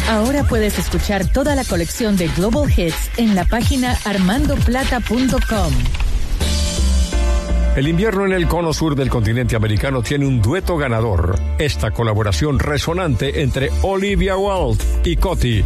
Ahora puedes escuchar toda la colección de Global Hits en la página armandoplata.com. El invierno en el cono sur del continente americano tiene un dueto ganador. Esta colaboración resonante entre Olivia Wilde y Coti